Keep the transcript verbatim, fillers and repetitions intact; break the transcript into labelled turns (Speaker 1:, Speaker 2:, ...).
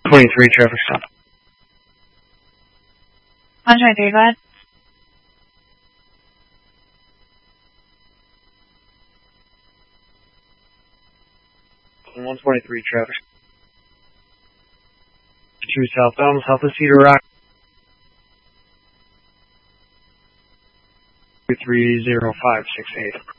Speaker 1: twenty-three, traffic stop.
Speaker 2: one twenty-three, go ahead.
Speaker 1: one twenty-three, traffic. two southbound, south of Cedar Rock. three zero five six eight.